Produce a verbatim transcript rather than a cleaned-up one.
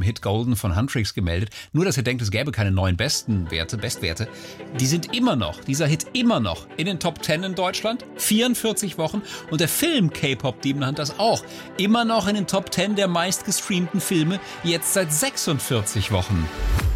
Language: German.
Hit Golden von Huntrix gemeldet. Nur, dass ihr denkt, es gäbe keine neuen besten Werte, Bestwerte. Die sind immer noch, dieser Hit immer noch in den Top zehn in Deutschland. vierundvierzig Wochen. Und der Film K-Pop Demon Hunters auch. Immer noch in den Top zehn der meistgestreamten Filme. Jetzt seit sechsundvierzig Wochen.